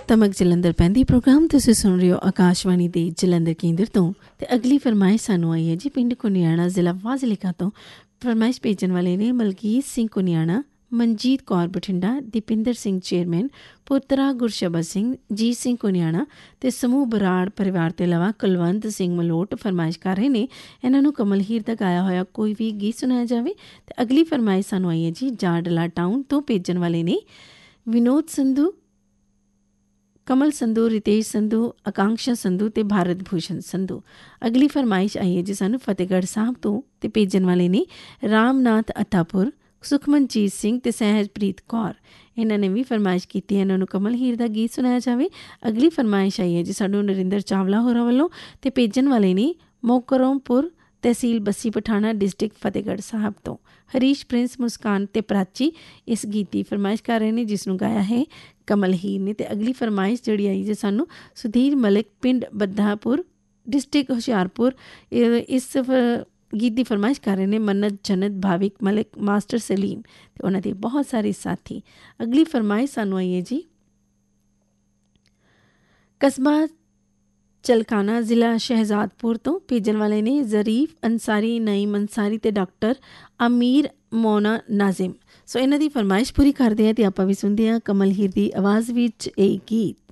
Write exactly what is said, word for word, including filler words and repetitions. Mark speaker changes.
Speaker 1: ਤਮਕ ਜਲੰਧਰ ਪੈਂਦੀ ਪ੍ਰੋਗਰਾਮ ਤੁਸੀਂ ਸੁਣ ਰਹੇ ਹੋ ਆਕਾਸ਼ਵਾਣੀ ਦੇ ਜਲੰਧਰ ਕੇਂਦਰ ਤੋਂ। ਤੇ ਅਗਲੀ ਫਰਮਾਇਸ਼ ਸਾਨੂੰ ਆਈ ਹੈ ਜੀ ਪਿੰਡ ਕੁਨਿਆਣਾ ਜ਼ਿਲ੍ਹਾ ਫਾਜ਼ਿਲਕਾ ਤੋਂ। ਫਰਮਾਇਸ਼ ਭੇਜਣ ਵਾਲੇ ਨੇ ਮਲਕੀਤ ਸਿੰਘ ਕੁਨਿਆਣਾ, ਮਨਜੀਤ ਕੌਰ ਬਠਿੰਡਾ, ਦੀਪਿੰਦਰ ਸਿੰਘ ਚੇਅਰਮੈਨ, ਪੁੱਤਰਾ ਗੁਰਸ਼ਬਦ ਸਿੰਘ, ਜੀਤ ਸਿੰਘ ਕੁਨਿਆਣਾ ਤੇ ਸਮੂਹ ਬਰਾੜ ਪਰਿਵਾਰ ਤੋਂ ਇਲਾਵਾ ਕੁਲਵੰਤ ਸਿੰਘ ਮਲੋਟ ਫਰਮਾਇਸ਼ ਕਰ ਰਹੇ ਨੇ ਇਹਨਾਂ ਨੂੰ ਕਮਲ ਹੀਰ ਦਾ ਗਾਇਆ ਹੋਇਆ ਕੋਈ ਵੀ ਗੀਤ ਸੁਣਾਇਆ ਜਾਵੇ। ਤੇ ਅਗਲੀ ਫਰਮਾਇਸ਼ ਸਾਨੂੰ ਆਈ ਹੈ ਜੀ ਜਾਡਲਾ ਟਾਊਨ ਤੋਂ। ਭੇਜਣ ਵਾਲੇ ਨੇ ਵਿਨੋਦ ਸੰਧੂ, ਕਮਲ ਸੰਧੂ, ਰਿਤੇਸ਼ ਸੰਧੂ, ਆਕਾਂਕਸ਼ਾ ਸੰਧੂ ਤੇ ਭਾਰਤ ਭੂਸ਼ਣ ਸੰਧੂ। ਅਗਲੀ ਫਰਮਾਇਸ਼ ਆਈ ਹੈ ਜੀ ਸਾਨੂੰ ਫਤਿਹਗੜ੍ਹ ਸਾਹਿਬ ਤੋਂ। ਤੇ ਭੇਜਣ ਵਾਲੇ ਨੇ ਰਾਮਨਾਥ ਅਤਾਪੁਰ, ਸੁਖਮਨਜੀਤ ਸਿੰਘ ਤੇ ਸਹਿਜਪ੍ਰੀਤ ਕੌਰ। ਇਹਨਾਂ ਨੇ ਵੀ ਫਰਮਾਇਸ਼ ਕੀਤੀ ਹੈ ਇਹਨਾਂ ਨੂੰ ਕਮਲ ਹੀਰ ਦਾ ਗੀਤ ਸੁਣਾਇਆ ਜਾਵੇ। ਅਗਲੀ ਫਰਮਾਇਸ਼ ਆਈ ਹੈ ਜੀ ਸਾਨੂੰ ਨਰਿੰਦਰ ਚਾਵਲਾ ਹੋਰਾਂ ਵੱਲੋਂ। ਤੇ ਭੇਜਣ ਵਾਲੇ ਨੇ ਮੋਕਰੋਮਪੁਰ, ਤਹਿਸੀਲ ਬੱਸੀ ਪਠਾਣਾ, ਡਿਸਟ੍ਰਿਕਟ ਫਤਿਹਗੜ੍ਹ ਸਾਹਿਬ ਤੋਂ ਹਰੀਸ਼ ਪ੍ਰਿੰਸ, ਮੁਸਕਾਨ ਤੇ ਪ੍ਰਾਚੀ ਇਸ ਗੀਤ ਦੀ ਫਰਮਾਇਸ਼ ਕਰ ਰਹੇ ਨੇ ਜਿਸ ਨੂੰ ਗਾਇਆ ਹੈ ਕਮਲ ਹੀਰ ਨੇ। ਤੇ ਅਗਲੀ ਫਰਮਾਇਸ਼ ਜਿਹੜੀ ਆਈ ਜੀ ਸਾਨੂੰ ਸੁਧੀਰ ਮਲਿਕ, ਪਿੰਡ ਬੱਦਾਪੁਰ, ਡਿਸਟ੍ਰਿਕਟ ਹੁਸ਼ਿਆਰਪੁਰ, ਇਸ ਗੀਤ ਦੀ ਫਰਮਾਇਸ਼ ਕਰ ਰਹੇ ਨੇ ਮੰਨਤ ਜਨਤ, ਭਾਵਿਕ ਮਲਿਕ, ਮਾਸਟਰ ਸਲੀਮ ਤੇ ਉਹਨਾਂ ਦੇ ਬਹੁਤ ਸਾਰੇ ਸਾਥੀ। ਅਗਲੀ ਫਰਮਾਇਸ਼ ਸਾਨੂੰ ਆਈ ਹੈ ਜੀ ਕਸਬਾ ਚਲਕਾਨਾ ਜ਼ਿਲ੍ਹਾ ਸ਼ਹਿਜ਼ਾਦਪੁਰ ਤੋਂ। ਭੇਜਣ ਵਾਲੇ ਨੇ ਜ਼ਰੀਫ ਅੰਸਾਰੀ, ਨਈਮ ਅੰਸਾਰੀ ਤੇ ਡਾਕਟਰ ਅਮੀਰ ਮੋਨਾ ਨਾਜ਼ਿਮ। ਸੋ ਇਹਨਾਂ ਦੀ ਫਰਮਾਇਸ਼ ਪੂਰੀ ਕਰਦੇ ਹਾਂ ਤੇ ਆਪਾਂ ਵੀ ਸੁਣਦੇ ਹਾਂ ਕਮਲ ਹੀਰ ਦੀ ਆਵਾਜ਼ ਵਿੱਚ ਇਹ ਗੀਤ।